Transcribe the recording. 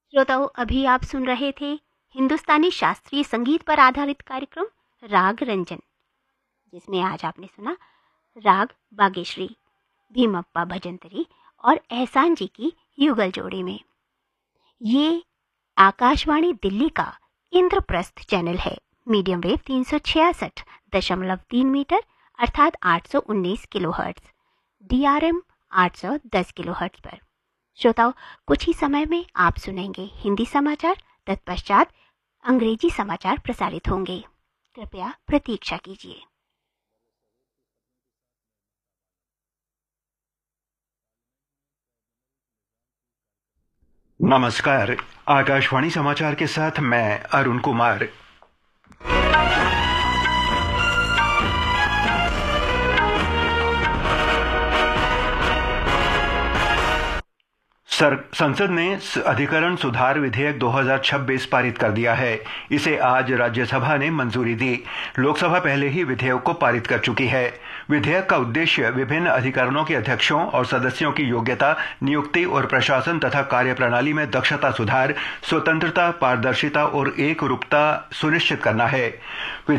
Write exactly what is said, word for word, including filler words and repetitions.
श्रोताओं, अभी आप सुन रहे थे हिंदुस्तानी शास्त्रीय संगीत पर आधारित कार्यक्रम राग रंजन, जिसमें आज आपने सुना राग बागेश्वरी, भीमप्पा भजंतरी और एहसान जी की युगल जोड़ी में। ये आकाशवाणी दिल्ली का इंद्रप्रस्थ चैनल है। मीडियम वेव तीन सौ छियासठ दशमलव तीन मीटर अर्थात आठ सौ उन्नीस kilo hertz, D R M आठ सौ दस किलो हर्ट्ज पर। श्रोताओं, कुछ ही समय में आप सुनेंगे हिंदी समाचार, तत्पश्चात अंग्रेजी समाचार प्रसारित होंगे। कृपया प्रतीक्षा कीजिए। नमस्कार, आकाशवाणी समाचार के साथ मैं अरुण कुमार। संसद ने अधिकरण सुधार विधेयक दो हज़ार छब्बीस पारित कर दिया है। इसे आज राज्यसभा ने मंजूरी दी। लोकसभा पहले ही विधेयक को पारित कर चुकी है। विधेयक का उद्देश्य विभिन्न अधिकरणों के अध्यक्षों और सदस्यों की योग्यता, नियुक्ति और प्रशासन तथा कार्यप्रणाली में दक्षता सुधार, स्वतंत्रता, पारदर्शिता और एकरूपता सुनिश्चित करना है।